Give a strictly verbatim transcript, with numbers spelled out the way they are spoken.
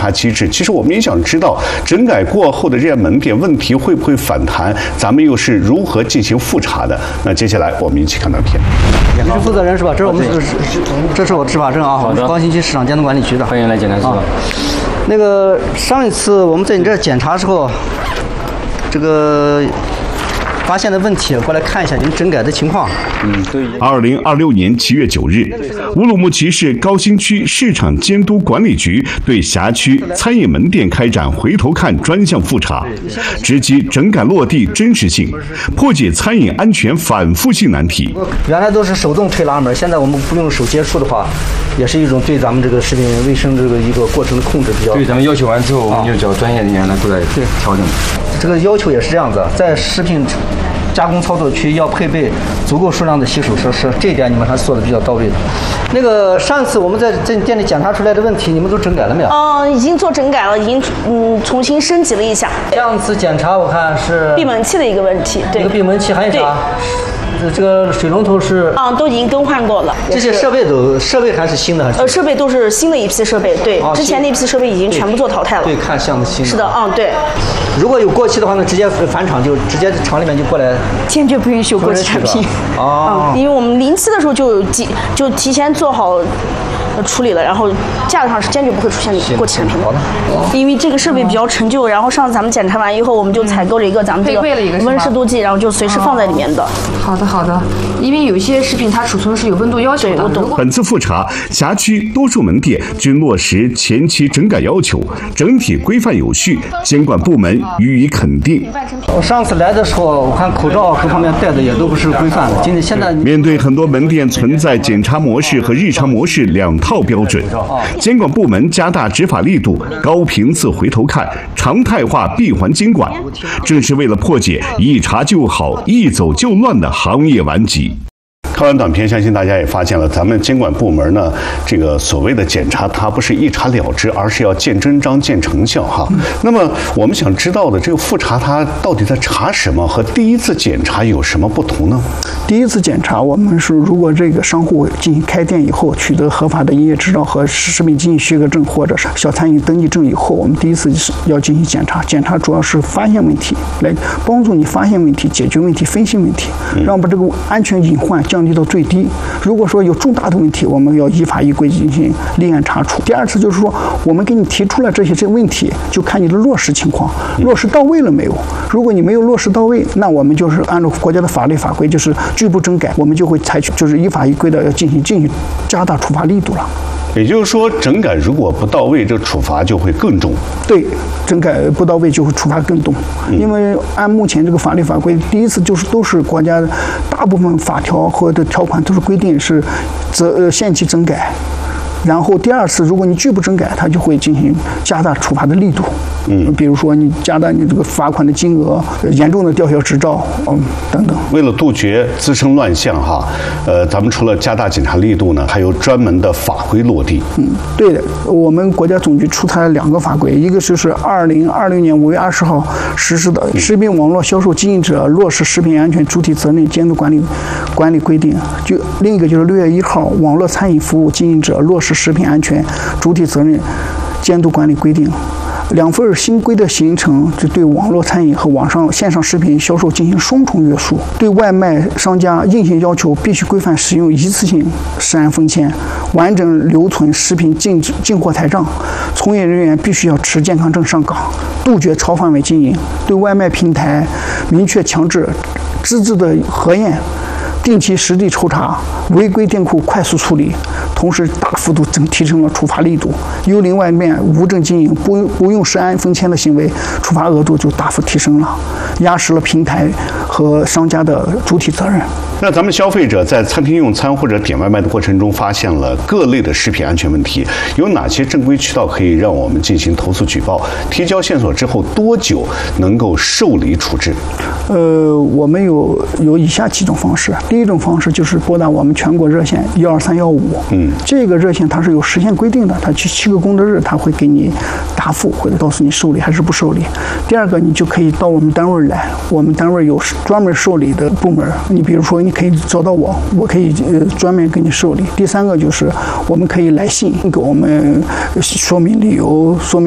查机制。其实我们也想知道，整改过后的这些门店问题会不会反弹？咱们又是如何进行复查的？那接下来我们一起看到片。 你是负责人是吧？这是我们，这是我执法证啊，我们是高新区市场监督管理局的。 欢迎来检查室。啊、 那个上一次我们在你这检查的时候，这个发现的问题，过来看一下您整改的情况。 嗯，对。二零二六年七月九日，乌鲁木齐市高新区市场监督管理局对辖区餐饮门店开展回头看专项复查，直击整改落地真实性，破解餐饮安全反复性难题。 原来都是手动推拉门，现在我们不用手接触的话，也是一种对咱们这个食品卫生这个一个过程的控制比较。 对，咱们要求完之后，我们就叫专业人员来过来调整。 这个要求也是这样子，在食品加工操作区要配备足够数量的洗手设施，这一点你们还是做的比较到位的。那个上次我们在这店里检查出来的问题，你们都整改了没有？ 嗯，已经做整改了，已经嗯重新升级了一下。 上次检查我看是闭门器的一个问题，对。 一个闭门器还有啥？这个水龙头是啊、嗯，都已经更换过了。 这些设备都设备还是新的还是？ 呃，设备都是新的一批设备，对，哦、之前那批设备已经全部做淘汰了。 对，看像新的。 是的，嗯，对。 如果有过期的话呢，直接返厂就直接厂里面就过来。 坚决不允许有过期产品。 哦、 嗯，因为我们临期的时候就有提就提前做好处理了，然后架子上是坚决不会出现过期产品的。 好的。 因为这个设备比较陈旧，然后上次咱们检查完以后，我们就采购了一个咱们这个温湿度计，然后就随时放在里面的。 好的，好的。因为有一些食品它储存是有温度要求的。 本次复查，辖区多数门店均落实前期整改要求，整体规范有序，监管部门予以肯定。 我上次来的时候，我看口罩各方面戴的也都不是规范的。今天现在面对很多门店存在检查模式和日常模式两套标准，监管部门加大执法力度，高频次回头看，常态化闭环监管，正是为了破解一查就好、一走就乱的行业顽疾。看完短片，相信大家也发现了，咱们监管部门呢，这个所谓的检查，它不是一查了之，而是要见真章、见成效哈。嗯、那么我们想知道的，这个复查它到底在查什么，和第一次检查有什么不同呢？ 第一次检查，我们是如果这个商户进行开店以后，取得合法的营业执照和食品经营许可证或者是小餐饮登记证以后，我们第一次要进行检查。检查主要是发现问题，来帮助你发现问题、解决问题、分析问题，让把这个安全隐患降低到最低。如果说有重大的问题，我们要依法依规进行立案查处。第二次就是说，我们给你提出了这些这问题，就看你的落实情况，落实到位了没有？如果你没有落实到位，那我们就是按照国家的法律法规，就是拒不整改，我们就会采取就是依法依规的要进行进行加大处罚力度了。 也就是说，整改如果不到位，这处罚就会更重。 对，整改不到位就会处罚更重，嗯、因为按目前这个法律法规，第一次就是都是国家大部分法条和的条款都是规定是责呃限期整改。然后第二次，如果你拒不整改，它就会进行加大处罚的力度。嗯，比如说你加大你这个罚款的金额，严重的吊销执照，嗯，等等。 为了杜绝滋生乱象，哈，呃，咱们除了加大检查力度呢，还有专门的法规落地。 嗯，对的，我们国家总局出台了两个法规，一个就是二零二零年五月二十号实施的《食品网络销售经营者落实食品安全主体责任监督管理管理规定》，就另一个就是六月一号《网络餐饮服务经营者落实食品安全主体责任监督管理规定》。两份新规的形成，就对网络餐饮和网上线上食品销售进行双重约束，对外卖商家硬性要求必须规范使用一次性食安封签，完整留存食品进进货台账，从业人员必须要持健康证上岗，杜绝超范围经营，对外卖平台明确强制资质的核验，定期实地抽查，违规店铺快速处理，同时大幅度增提升了处罚力度。幽灵外卖无证经营、不不用食安封签的行为，处罚额度就大幅提升了，压实了平台和商家的主体责任。 那咱们消费者在餐厅用餐或者点外卖的过程中，发现了各类的食品安全问题，有哪些正规渠道可以让我们进行投诉举报？提交线索之后多久能够受理处置？ 呃，我们有有以下几种方式。第一种方式就是拨打我们全国热线一二三幺五，嗯，这个热线它是有时限规定的，它去七个工作日它会给你答复，或者告诉你受理还是不受理。第二个，你就可以到我们单位来，我们单位有专门受理的部门，你比如说你可以找到我，我可以呃专门给你受理。第三个就是我们可以来信给我们说明理由，说明。